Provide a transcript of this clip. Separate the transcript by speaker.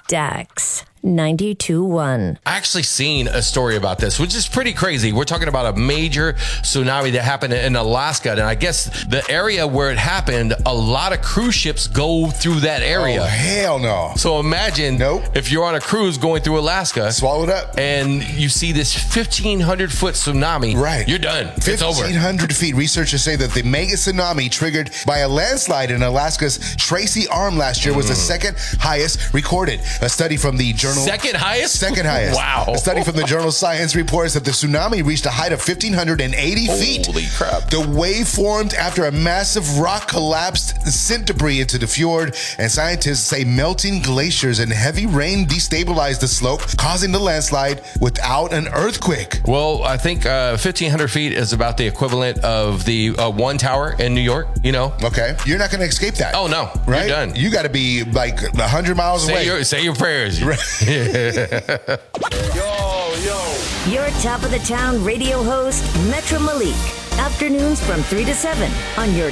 Speaker 1: Dax 92.1.
Speaker 2: I actually seen a story about this, which is pretty crazy. We're talking about a major tsunami that happened in Alaska. And I guess the area where it happened, a lot of cruise ships go through that area.
Speaker 3: Oh, hell no.
Speaker 2: So imagine if you're on a cruise going through Alaska.
Speaker 3: Swallowed up.
Speaker 2: And you see this 1,500 foot tsunami.
Speaker 3: Right.
Speaker 2: You're done. It's over.
Speaker 3: 1,500 feet. Researchers say that the mega tsunami triggered by a landslide in Alaska's Tracy Arm last year was the second highest recorded. A study from the journal...
Speaker 2: Second highest?
Speaker 3: Second highest.
Speaker 2: Wow.
Speaker 3: A study from the journal Science reports that the tsunami reached a height of 1,580 feet.
Speaker 2: Holy crap.
Speaker 3: The wave formed after a massive rock collapsed, sent debris into the fjord, and scientists say melting glaciers and heavy rain destabilized the slope, causing the landslide without an earthquake.
Speaker 2: Well, I think 1,500 feet is about the equivalent of the one tower in New York, you know?
Speaker 3: Okay. You're not going to escape that.
Speaker 2: Oh, no.
Speaker 3: Right?
Speaker 2: You're done.
Speaker 3: You got to be like 100 miles away.
Speaker 2: Say your prayers.
Speaker 3: Right.
Speaker 1: Your top of the town radio host, Metro Malik. Afternoons from 3 to 7 on your